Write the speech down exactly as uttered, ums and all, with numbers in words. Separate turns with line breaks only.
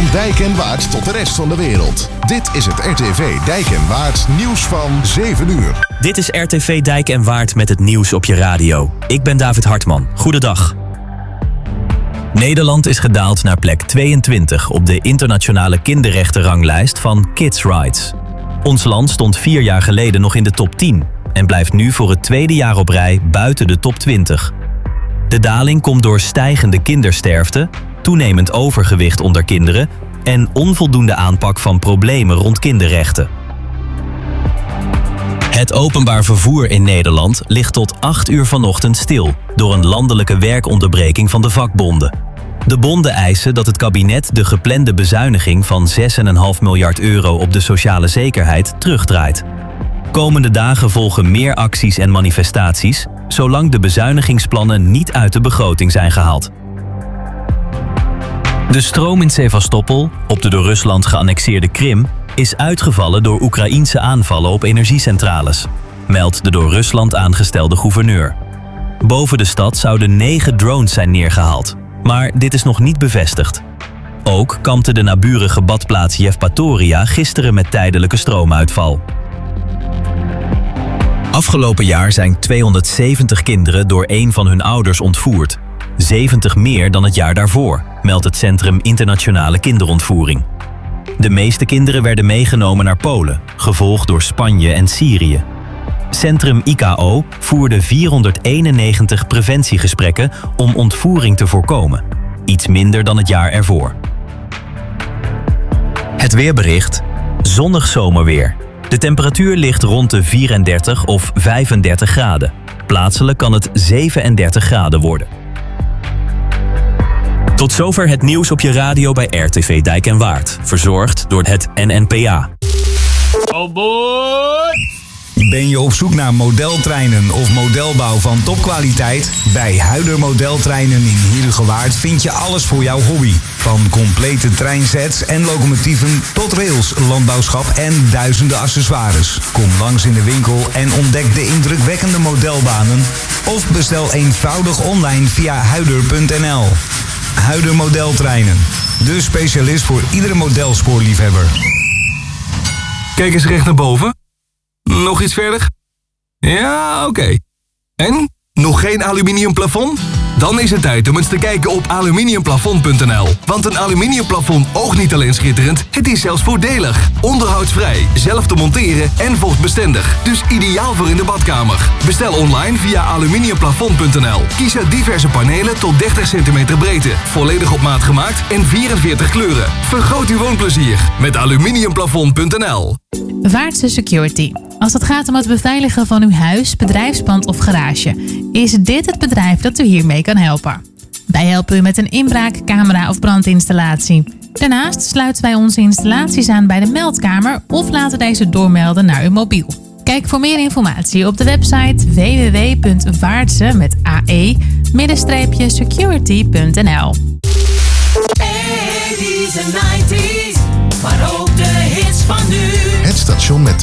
Van Dijk en Waard tot de rest van de wereld. Dit is het R T V Dijk en Waard nieuws van zeven uur.
Dit is R T V Dijk en Waard met het nieuws op je radio. Ik ben David Hartman. Goedendag. Nederland is gedaald naar plek tweeëntwintig op de internationale kinderrechtenranglijst van Kids Rights. Ons land stond vier jaar geleden nog in de top tien en blijft nu voor het tweede jaar op rij buiten de top twintig. De daling komt door stijgende kindersterfte, toenemend overgewicht onder kinderen en onvoldoende aanpak van problemen rond kinderrechten. Het openbaar vervoer in Nederland ligt tot acht uur vanochtend stil door een landelijke werkonderbreking van de vakbonden. De bonden eisen dat het kabinet de geplande bezuiniging van zes komma vijf miljard euro op de sociale zekerheid terugdraait. Komende dagen volgen meer acties en manifestaties, zolang de bezuinigingsplannen niet uit de begroting zijn gehaald. De stroom in Sevastopol, op de door Rusland geannexeerde Krim, is uitgevallen door Oekraïense aanvallen op energiecentrales, meldt de door Rusland aangestelde gouverneur. Boven de stad zouden negen drones zijn neergehaald, maar dit is nog niet bevestigd. Ook kampte de naburige badplaats Yevpatoria gisteren met tijdelijke stroomuitval. Afgelopen jaar zijn tweehonderdzeventig kinderen door een van hun ouders ontvoerd. zeventig meer dan het jaar daarvoor, meldt het Centrum Internationale Kinderontvoering. De meeste kinderen werden meegenomen naar Polen, gevolgd door Spanje en Syrië. Centrum I K O voerde vierhonderdeenennegentig preventiegesprekken om ontvoering te voorkomen. Iets minder dan het jaar ervoor. Het weerbericht. Zonnig zomerweer. De temperatuur ligt rond de vierendertig of vijfendertig graden. Plaatselijk kan het zevenendertig graden worden. Tot zover het nieuws op je radio bij R T V Dijk en Waard. Verzorgd door het N N P A.
Oh boy!
Ben je op zoek naar modeltreinen of modelbouw van topkwaliteit? Bij Huider Modeltreinen in Heerhugowaard vind je alles voor jouw hobby. Van complete treinsets en locomotieven tot rails, landbouwschap en duizenden accessoires. Kom langs in de winkel en ontdek de indrukwekkende modelbanen. Of bestel eenvoudig online via huider punt n l. Huider Modeltreinen. De specialist voor iedere modelspoorliefhebber.
Kijk eens recht naar boven. Nog iets verder? Ja, oké. Okay. En? Nog geen aluminium plafond? Dan is het tijd om eens te kijken op aluminiumplafond punt n l. Want een aluminiumplafond oogt niet alleen schitterend, het is zelfs voordelig. Onderhoudsvrij, zelf te monteren en vochtbestendig. Dus ideaal voor in de badkamer. Bestel online via aluminiumplafond punt n l. Kies uit diverse panelen tot dertig centimeter breedte. Volledig op maat gemaakt en vierenveertig kleuren. Vergroot uw woonplezier met aluminiumplafond punt n l.
Vaartse Security. Als het gaat om het beveiligen van uw huis, bedrijfspand of garage, is dit het bedrijf dat u hiermee kan helpen. Wij helpen u met een inbraak, camera of brandinstallatie. Daarnaast sluiten wij onze installaties aan bij de meldkamer of laten deze doormelden naar uw mobiel. Kijk voor meer informatie op de website w w w punt vaartse met a e security punt n l.
eighties en nineties, maar ook de hits van nu.
Het station met de